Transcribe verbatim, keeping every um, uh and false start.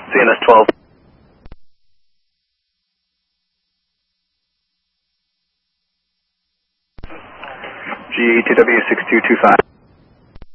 C N S twelve. G T W six two two five.